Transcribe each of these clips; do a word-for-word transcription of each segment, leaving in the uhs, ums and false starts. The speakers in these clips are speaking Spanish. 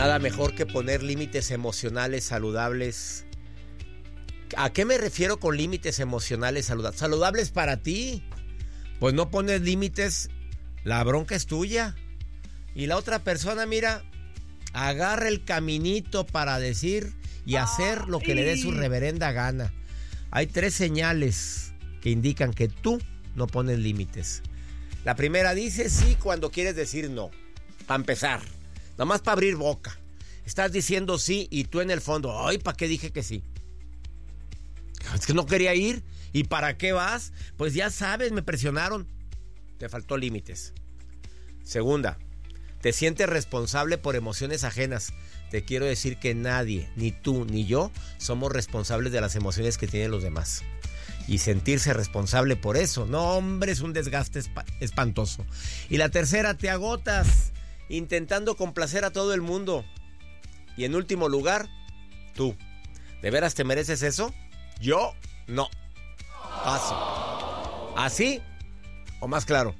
Nada mejor que poner límites emocionales saludables. ¿A qué me refiero con límites emocionales saludables? ¿Saludables para ti? Pues no pones límites, la bronca es tuya. Y la otra persona, mira, agarra el caminito para decir y hacer lo que le dé su reverenda gana. Hay tres señales que indican que tú no pones límites. La primera dice sí cuando quieres decir no. Para empezar, nomás para abrir boca. Estás diciendo sí y tú en el fondo, ay, ¿para qué dije que sí? Es que no quería ir. ¿Y para qué vas? Pues ya sabes, me presionaron. Te faltó límites. Segunda, te sientes responsable por emociones ajenas. Te quiero decir que nadie, ni tú ni yo, somos responsables de las emociones que tienen los demás. Y sentirse responsable por eso, no, hombre, es un desgaste esp- espantoso. Y la tercera, te agotas intentando complacer a todo el mundo. Y en último lugar, tú. ¿De veras te mereces eso? Yo, no. Paso. ¿Así o más claro?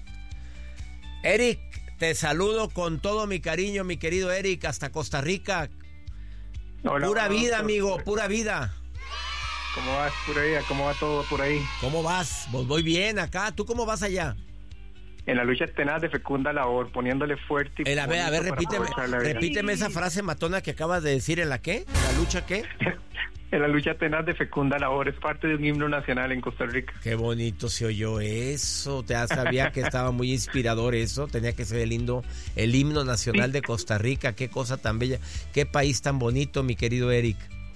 Eric, te saludo con todo mi cariño, mi querido Eric, hasta Costa Rica. Hola, pura hola, vida, doctor. amigo, pura vida. ¿Cómo vas? Pura vida, ¿cómo va todo por ahí? ¿Cómo vas? Pues voy bien acá. ¿Tú cómo vas allá? En la lucha tenaz de fecunda labor, poniéndole fuerte y Eh, a ver, a ver, bonito para repíteme, aprovechar la vida. repíteme esa frase matona que acabas de decir. ¿En la qué? ¿La lucha qué? En la lucha tenaz de fecunda labor, es parte de un himno nacional en Costa Rica. Qué bonito se oyó eso. Te sabía que estaba muy inspirador eso. Tenía que ser el lindo, el himno nacional de Costa Rica. Qué cosa tan bella. Qué país tan bonito, mi querido Eric.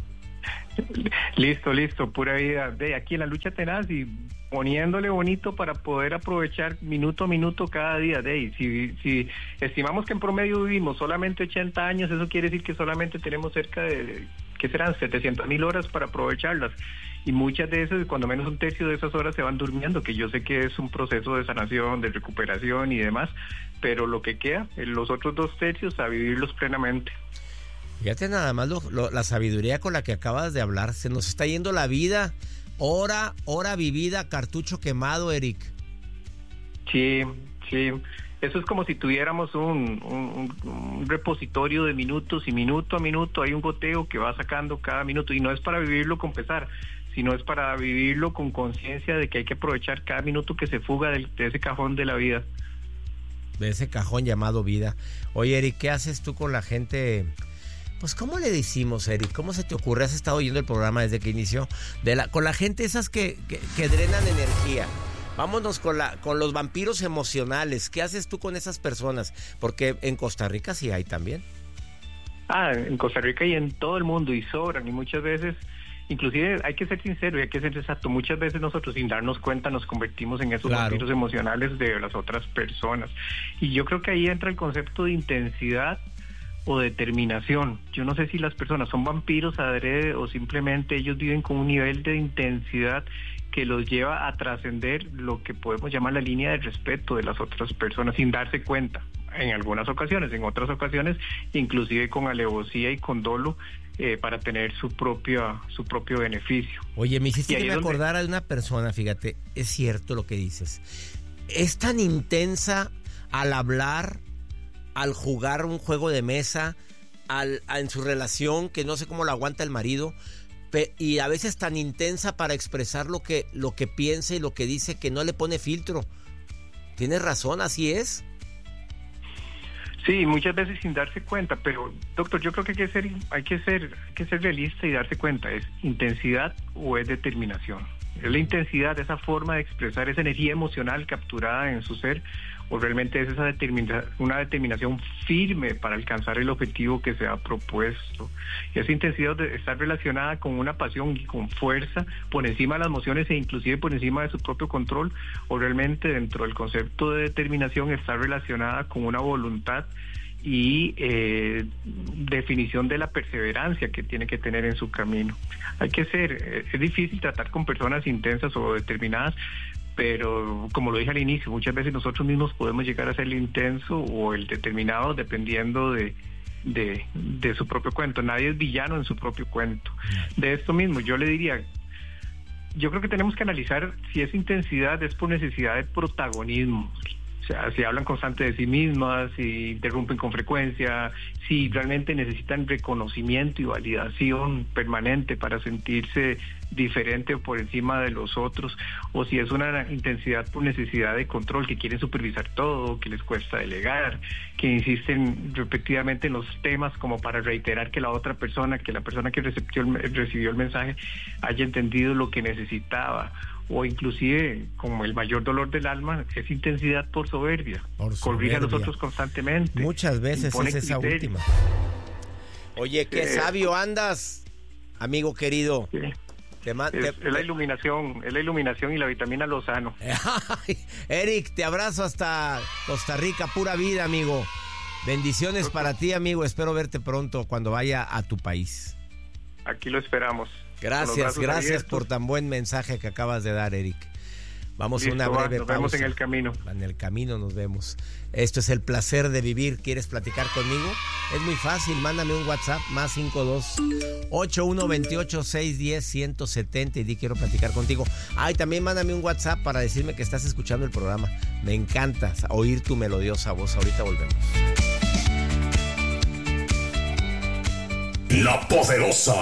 Listo, listo, pura vida. De aquí en la lucha tenaz y poniéndole bonito para poder aprovechar minuto a minuto cada día. De ahí, si, si estimamos que en promedio vivimos solamente ochenta años, eso quiere decir que solamente tenemos cerca de, ¿qué serán? setecientas mil horas para aprovecharlas. Y muchas de esas, cuando menos un tercio de esas horas se van durmiendo, que yo sé que es un proceso de sanación, de recuperación y demás, pero lo que queda, los otros dos tercios, a vivirlos plenamente. Fíjate nada más lo, lo, la sabiduría con la que acabas de hablar. Se nos está yendo la vida. Hora, hora vivida, cartucho quemado, Eric. Sí, sí. Eso es como si tuviéramos un, un, un repositorio de minutos y minuto a minuto hay un goteo que va sacando cada minuto. Y no es para vivirlo con pesar, sino es para vivirlo con conciencia de que hay que aprovechar cada minuto que se fuga de, de ese cajón de la vida. De ese cajón llamado vida. Oye, Eric, ¿qué haces tú con la gente? Pues, ¿cómo le decimos, Eric? ¿Cómo se te ocurre? Has estado oyendo el programa desde que inició. De la, con la gente esas que, que, que drenan energía. Vámonos con la con los vampiros emocionales. ¿Qué haces tú con esas personas? Porque en Costa Rica sí hay también. Ah, en Costa Rica y en todo el mundo, y sobran, y muchas veces, inclusive hay que ser sincero y hay que ser exacto, muchas veces nosotros sin darnos cuenta nos convertimos en esos Claro. vampiros emocionales de las otras personas. Y yo creo que ahí entra el concepto de intensidad o determinación. Yo no sé si las personas son vampiros adrede o simplemente ellos viven con un nivel de intensidad que los lleva a trascender lo que podemos llamar la línea de respeto de las otras personas sin darse cuenta. En algunas ocasiones, en otras ocasiones, inclusive con alevosía y con dolo eh, para tener su propia su propio beneficio. Oye, me hiciste Y ahí que me es donde- acordara de una persona, fíjate, es cierto lo que dices. Es tan intensa al hablar, al jugar un juego de mesa, al, a, en su relación, que no sé cómo lo aguanta el marido, pe, y a veces tan intensa para expresar lo que, lo que piensa y lo que dice, que no le pone filtro. Tienes razón, así es. Sí, muchas veces sin darse cuenta, pero doctor, yo creo que hay que ser, hay que ser, hay que ser realista y darse cuenta, ¿es intensidad o es determinación? ¿Es la intensidad, esa forma de expresar esa energía emocional capturada en su ser, o realmente es esa determina, una determinación firme para alcanzar el objetivo que se ha propuesto? Y esa intensidad de estar relacionada con una pasión y con fuerza por encima de las emociones e inclusive por encima de su propio control, o realmente dentro del concepto de determinación está relacionada con una voluntad y eh, definición de la perseverancia que tiene que tener en su camino. Hay que ser, eh, es difícil tratar con personas intensas o determinadas, pero como lo dije al inicio, muchas veces nosotros mismos podemos llegar a ser el intenso o el determinado dependiendo de, de, de su propio cuento. Nadie es villano en su propio cuento. De esto mismo, yo le diría, yo creo que tenemos que analizar si esa intensidad es por necesidad de protagonismo. O sea, si hablan constante de sí mismas, si interrumpen con frecuencia, si realmente necesitan reconocimiento y validación permanente para sentirse diferente o por encima de los otros, o si es una intensidad por necesidad de control, que quieren supervisar todo, que les cuesta delegar, que insisten repetidamente en los temas como para reiterar que la otra persona, que la persona que recibió el, recibió el mensaje haya entendido lo que necesitaba, o inclusive, como el mayor dolor del alma, es intensidad por soberbia, por soberbia. Corrige a los otros constantemente. Muchas veces es esa criterio. última. Oye, qué eh, sabio andas, amigo querido. Sí. Te man, es, te, es la iluminación, es la iluminación y la vitamina Lozano. Eric, te abrazo hasta Costa Rica, pura vida, amigo. Bendiciones para ti, amigo. Espero verte pronto cuando vaya a tu país. Aquí lo esperamos. Gracias, gracias abiertos. por tan buen mensaje que acabas de dar, Eric. Vamos Listo, a una breve va, nos pausa. Nos vemos en el camino. En el camino nos vemos. Esto es El Placer de Vivir. ¿Quieres platicar conmigo? Es muy fácil, mándame un WhatsApp más cinco dos ocho uno dos ocho seis uno cero uno siete cero y di quiero platicar contigo. Ah, y también mándame un WhatsApp para decirme que estás escuchando el programa. Me encanta oír tu melodiosa voz. Ahorita volvemos. La Poderosa.